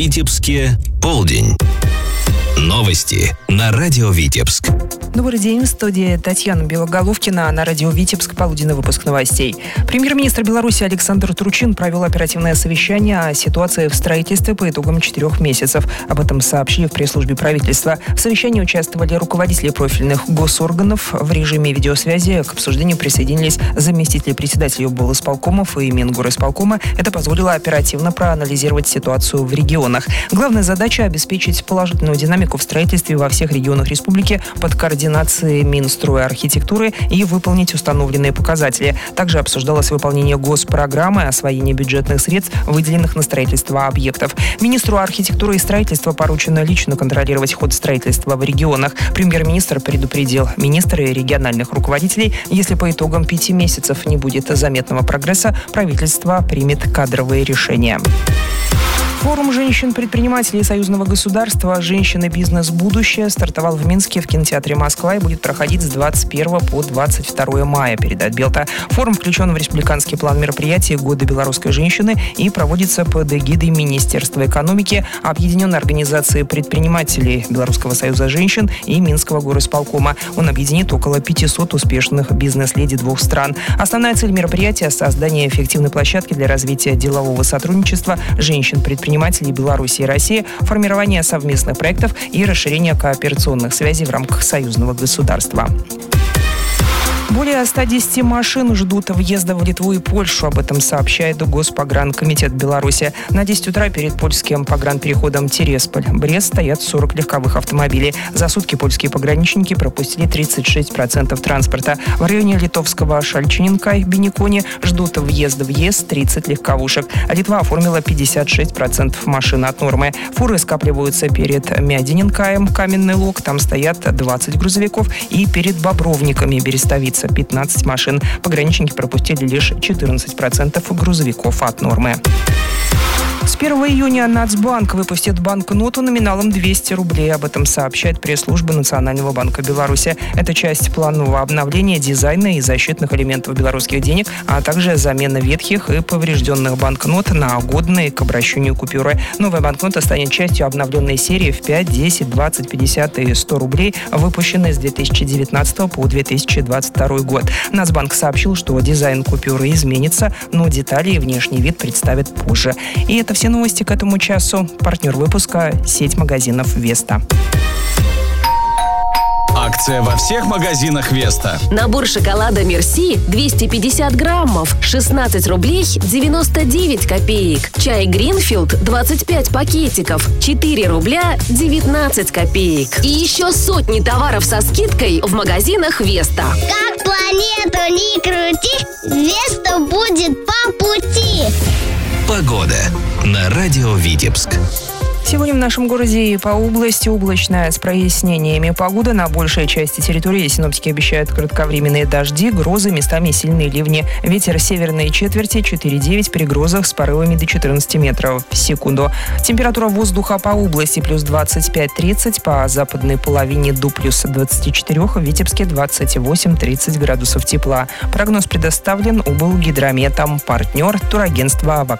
Витебске полдень. Новости на радио Витебск. Добрый день, в студии Татьяна Белоголовкина. На радио Витебск полуденный выпуск новостей. Премьер-министр Беларуси Александр Турчин провел оперативное совещание о ситуации в строительстве по итогам 4 месяцев. Об этом сообщили в пресс-службе правительства. В совещании участвовали руководители профильных госорганов. В режиме видеосвязи к обсуждению присоединились заместители председателей облисполкомов и Мингорисполкома. Это позволило оперативно проанализировать ситуацию в регионах. Главная задача – обеспечить положительную динамику в строительстве во всех регионах республики под координацией Минстройархитектуры и выполнить установленные показатели. Также обсуждалось выполнение госпрограммы, освоение бюджетных средств, выделенных на строительство объектов. Министру архитектуры и строительства поручено лично контролировать ход строительства в регионах. Премьер-министр предупредил министра и региональных руководителей, если по итогам 5 месяцев не будет заметного прогресса, правительство примет кадровые решения. Форум женщин-предпринимателей союзного государства «Женщины. Бизнес. Будущее» стартовал в Минске в кинотеатре «Москва» и будет проходить с 21 по 22 мая, передает Белта. Форум включен в республиканский план мероприятий «Годы белорусской женщины» и проводится под эгидой Министерства экономики, Объединенной организации предпринимателей Белорусского союза женщин и Минского горисполкома. Он объединит около 500 успешных бизнес-леди двух стран. Основная цель мероприятия – создание эффективной площадки для развития делового сотрудничества женщин-предпринимателей Беларуси и России, формирование совместных проектов и расширение кооперационных связей в рамках союзного государства. Более 110 машин ждут въезда в Литву и Польшу. Об этом сообщает Госпогранкомитет Беларуси. На 10 утра перед польским погранпереходом Тересполь-Брест стоят 40 легковых автомобилей. За сутки польские пограничники пропустили 36% транспорта. В районе литовского Шальчининка и Бениконе ждут въезда в ЕС 30 легковушек. Литва оформила 56% машин от нормы. Фуры скапливаются перед Мядининкаем, Каменный Лог. Там стоят 20 грузовиков. И перед Бобровниками, Берестовица, 15 машин. Пограничники пропустили лишь 14% грузовиков от нормы. С 1 июня Нацбанк выпустит банкноту номиналом 200 рублей. Об этом сообщает пресс-служба Национального банка Беларуси. Это часть планового обновления дизайна и защитных элементов белорусских денег, а также замена ветхих и поврежденных банкнот на годные к обращению купюры. Новая банкнота станет частью обновленной серии в 5, 10, 20, 50 и 100 рублей, выпущенной с 2019 по 2022 год. Нацбанк сообщил, что дизайн купюры изменится, но детали и внешний вид представят позже. И это все новости к этому часу. Партнер выпуска – сеть магазинов «Веста». Акция во всех магазинах «Веста». Набор шоколада «Мерси» 250 граммов, 16 рублей 99 копеек. Чай «Гринфилд» 25 пакетиков, 4 рубля 19 копеек. И еще сотни товаров со скидкой в магазинах «Веста». Как планету не крути, «Веста» будет по пути. Погода на радио Витебск. Сегодня в нашем городе и по области облачная с прояснениями погода. На большей части территории синоптики обещают кратковременные дожди, грозы, местами сильные ливни. Ветер северной четверти 4,9 при грозах с порывами до 14 метров в секунду. Температура воздуха по области плюс 25-30, по западной половине до плюс 24, в Витебске 28-30 градусов тепла. Прогноз предоставлен Облгидрометом. Партнер турагентства «Вокзал».